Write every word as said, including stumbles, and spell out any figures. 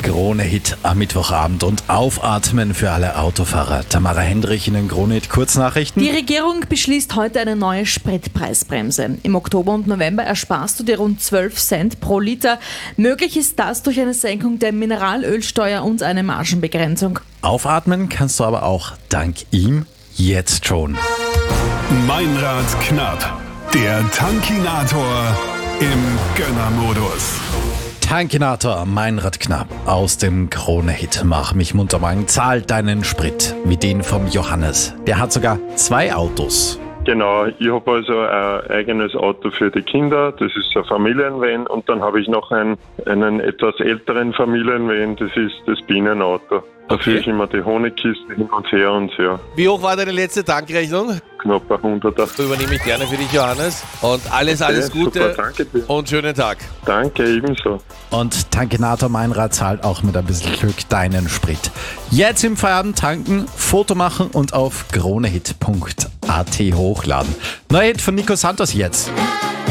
Krone-Hit am Mittwochabend und aufatmen für alle Autofahrer. Tamara Hendrich in den Krone-Hit Kurznachrichten. Die Regierung beschließt heute eine neue Spritpreisbremse. Im Oktober und November ersparst du dir rund zwölf Cent pro Liter. Möglich ist das durch eine Senkung der Mineralölsteuer und eine Margenbegrenzung. Aufatmen kannst du aber auch dank ihm jetzt schon. Meinrad knapp, der Tankinator im Gönnermodus. Tankinator, Meinrad knapp aus dem Krone-Hit. Mach mich munter morgen, zahl deinen Sprit, wie den vom Johannes. Der hat sogar zwei Autos. Genau, ich habe also ein eigenes Auto für die Kinder, das ist ein Familienvan, und dann habe ich noch einen, einen etwas älteren Familienvan, das ist das Bienenauto. Da Okay. führe ich immer die Honigkiste hin und her und her. Wie hoch war deine letzte Tankrechnung? Knapp ein Hunderter. Übernehme ich gerne für dich, Johannes. Und alles, alles Okay, Gute super, danke dir. und schönen Tag. Danke, ebenso. Und Tankinator Meinrad zahlt auch mit ein bisschen Glück deinen Sprit. Jetzt im Feierabend tanken, Foto machen und auf kronehit punkt at hochladen. Neuer Hit von Nico Santos jetzt.